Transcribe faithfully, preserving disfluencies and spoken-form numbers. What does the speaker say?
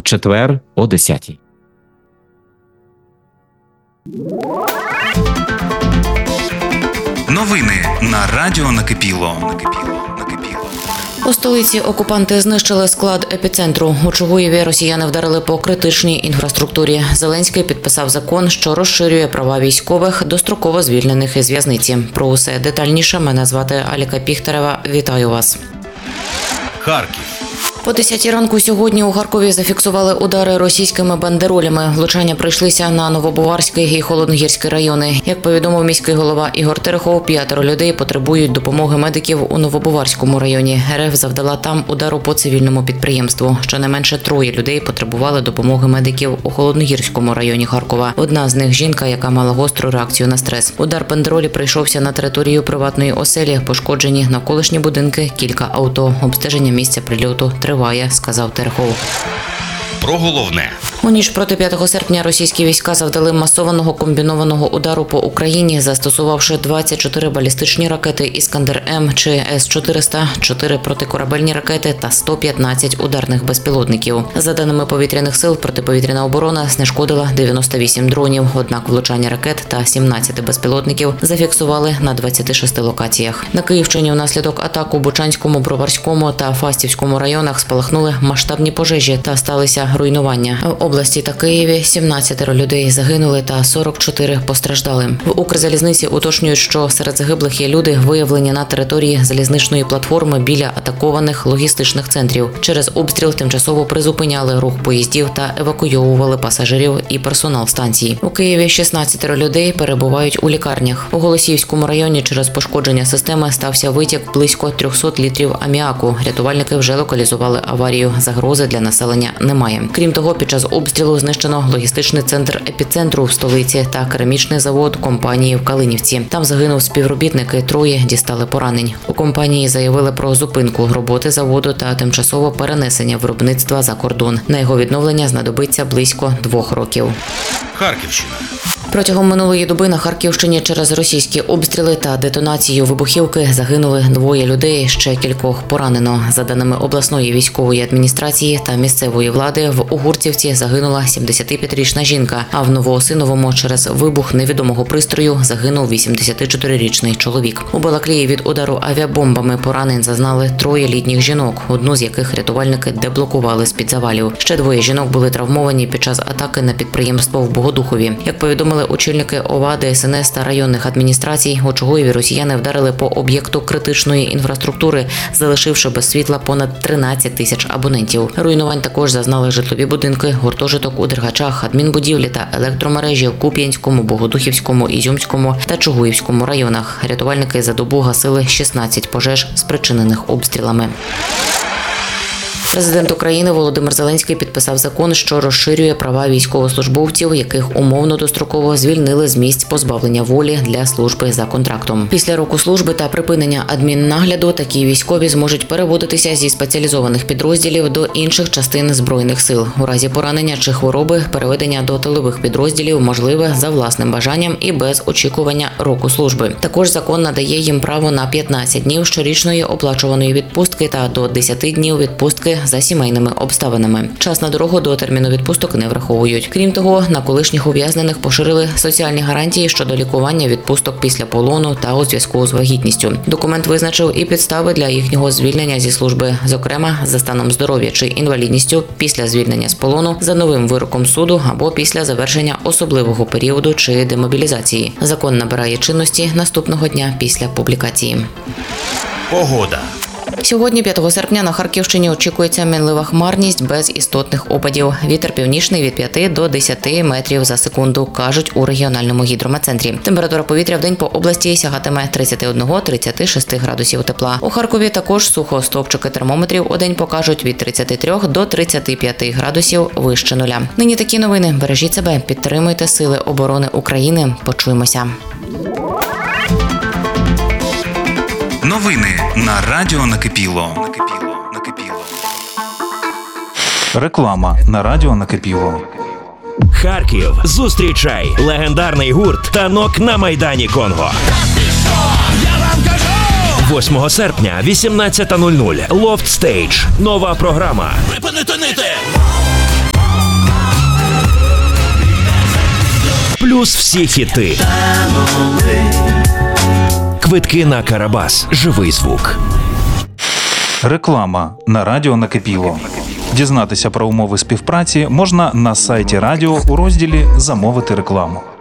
четвер о десятій. Новини на радіо Накипіло. У столиці окупанти знищили склад епіцентру. У Чугуєві росіяни вдарили по критичній інфраструктурі. Зеленський підписав закон, що розширює права військових, достроково звільнених із в'язниці. Про усе детальніше мене звати Аліка Піхтерева. Вітаю вас. Харків. О десятій ранку сьогодні у Харкові зафіксували удари російськими бандеролями. Влучання прийшлися на Новобуварський і Холодногірський райони. Як повідомив міський голова Ігор Терехов, п'ятеро людей потребують допомоги медиків у Новобуварському районі. РФ завдала там удару по цивільному підприємству. Щонайменше троє людей потребували допомоги медиків у Холодногірському районі Харкова. Одна з них – жінка, яка мала гостру реакцію на стрес. Удар бандеролі прийшовся на територію приватної оселі. Пошкоджені навколишні будинки, кілька авто. Обстеження місця прильоту триває, сказав Терехов. Про головне. У ніч проти п'ятого серпня російські війська завдали масованого комбінованого удару по Україні, застосувавши двадцять чотири балістичні ракети «Іскандер-М» чи С чотириста, чотири протикорабельні ракети та сто п'ятнадцять ударних безпілотників. За даними повітряних сил, протиповітряна оборона знешкодила дев'яносто вісім дронів, однак влучання ракет та сімнадцять безпілотників зафіксували на двадцяти шести локаціях. На Київщині внаслідок атак у Бучанському, Броварському та Фастівському районах спалахнули масштабні пожежі та сталися руйнування. В області та Києві сімнадцять людей загинули та сорок чотири постраждали. В Укрзалізниці уточнюють, що серед загиблих є люди, виявлені на території залізничної платформи біля атакованих логістичних центрів. Через обстріл тимчасово призупиняли рух поїздів та евакуйовували пасажирів і персонал станції. У Києві шістнадцять людей перебувають у лікарнях. У Голосіївському районі через пошкодження системи стався витік близько триста літрів аміаку. Рятувальники вже локалізували аварію. Загрози для населення немає. Крім того, під час обстрілу знищено логістичний центр епіцентру в столиці та керамічний завод компанії в Калинівці. Там загинув співробітник і троє дістали поранень. У компанії заявили про зупинку роботи заводу та тимчасове перенесення виробництва за кордон. На його відновлення знадобиться близько двох років. Харківщина. Протягом минулої доби на Харківщині через російські обстріли та детонацію вибухівки загинули двоє людей, ще кількох поранено. За даними обласної військової адміністрації та місцевої влади, в Угурцівці загинула сімдесятип'ятирічна жінка, а в Новоосиновому через вибух невідомого пристрою загинув вісімдесятичотирирічний чоловік. У Балаклії від удару авіабомбами поранень зазнали троє літніх жінок, одну з яких рятувальники деблокували з-під завалів. Ще двоє жінок були травмовані під час атаки на підприємство в Богодухові. Як повідомили очільники ОВА, ДСНС та районних адміністрацій, у Чугуєві росіяни вдарили по об'єкту критичної інфраструктури, залишивши без світла понад тринадцять тисяч абонентів. Руйнувань також зазнали житлові будинки, гуртожиток у Дергачах, адмінбудівлі та електромережі в Куп'янському, Богодухівському, Ізюмському та Чугуївському районах. Рятувальники за добу гасили шістнадцять пожеж, спричинених обстрілами. Президент України Володимир Зеленський підписав закон, що розширює права військовослужбовців, яких умовно достроково звільнили з місць позбавлення волі для служби за контрактом. Після року служби та припинення адміннагляду такі військові зможуть переводитися зі спеціалізованих підрозділів до інших частин Збройних сил. У разі поранення чи хвороби переведення до тилових підрозділів можливе за власним бажанням і без очікування року служби. Також закон надає їм право на п'ятнадцять днів щорічної оплачуваної відпустки та до десяти днів відпустки за сімейними обставинами. Час на дорогу до терміну відпусток не враховують. Крім того, на колишніх ув'язнених поширили соціальні гарантії щодо лікування, відпусток після полону та у зв'язку з вагітністю. Документ визначив і підстави для їхнього звільнення зі служби, зокрема за станом здоров'я чи інвалідністю, після звільнення з полону, за новим вироком суду або після завершення особливого періоду чи демобілізації. Закон набирає чинності наступного дня після публікації. Погода. Сьогодні, п'ятого серпня, на Харківщині очікується мінлива хмарність без істотних опадів. Вітер північний від п'яти до десяти метрів за секунду, кажуть у регіональному гідрометцентрі. Температура повітря вдень по області сягатиме тридцять один - тридцять шість градусів тепла. У Харкові також сухо, стовпчики термометрів удень покажуть від тридцяти трьох до тридцяти п'яти градусів вище нуля. Нині такі новини. Бережіть себе, підтримуйте Сили оборони України. Почуємося. Новини на радіо Накипіло. Накипіло. Накипіло. Реклама на радіо Накипіло. Харків. Зустрічай легендарний гурт «Танок» на Майдані Конго. восьмого серпня, вісімнадцята нуль нуль. Loft Stage. Нова програма. Припинити нити! плюс всі хіти. Квитки на Карабас. Живий звук. Реклама на радіо накипіло. Дізнатися про умови співпраці можна на сайті радіо у розділі «Замовити рекламу».